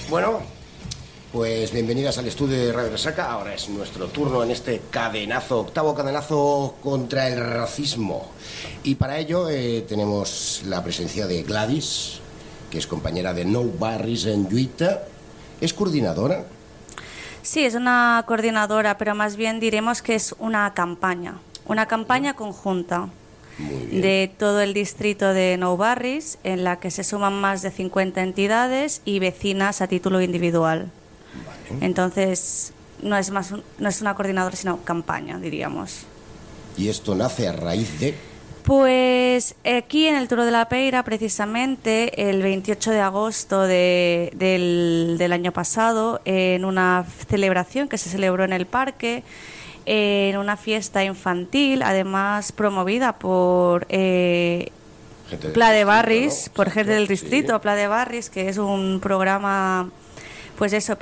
Bueno, pues bienvenidas al estudio de Radio Resaca. Ahora es nuestro turno en este cadenazo, octavo cadenazo contra el racismo. Y para ello tenemos la presencia de Gladys, que es compañera de No Barris en Lluita. ¿Es coordinadora? Sí, es una coordinadora, pero más bien diremos que es una campaña conjunta de todo el distrito de Nou Barris, en la que se suman más de 50 entidades y vecinas a título individual. Vale. Entonces, no es una coordinadora, sino campaña, diríamos. ¿Y esto nace a raíz de...? Pues aquí en el Turo de la Peira, precisamente el 28 de agosto del año pasado, en una celebración que se celebró en el parque, en una fiesta infantil, además promovida por Pla de Barris, ¿no? Por gente del distrito, sí. Pla de Barris, que es un programa, pues eso,